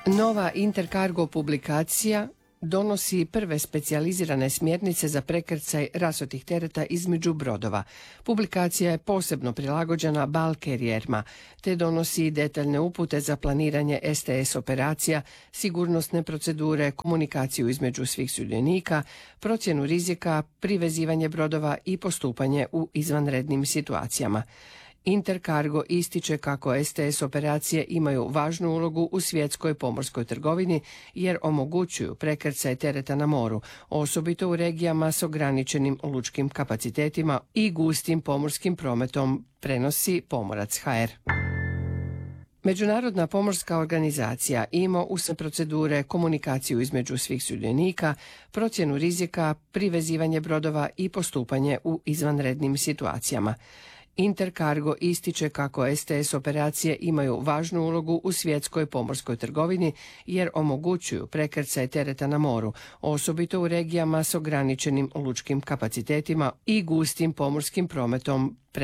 Nova Intercargo publikacija donosi prve specijalizirane smjernice za prekrcaj rasutih tereta između brodova. Publikacija je posebno prilagođena bulk carrierima, te donosi detaljne upute za planiranje STS operacija, sigurnosne procedure, komunikaciju između svih sudionika, procjenu rizika, privezivanje brodova i postupanje u izvanrednim situacijama. Intercargo ističe kako STS operacije imaju važnu ulogu u svjetskoj pomorskoj trgovini jer omogućuju prekrcaj tereta na moru, osobito u regijama s ograničenim lučkim kapacitetima i gustim pomorskim prometom, prenosi Pomorac HR. Međunarodna pomorska organizacija ima u sve procedure komunikaciju između svih sudionika, procjenu rizika, privezivanje brodova i postupanje u izvanrednim situacijama. Intercargo ističe kako STS operacije imaju važnu ulogu u svjetskoj pomorskoj trgovini jer omogućuju prekrcaj tereta na moru, osobito u regijama s ograničenim lučkim kapacitetima i gustim pomorskim prometom,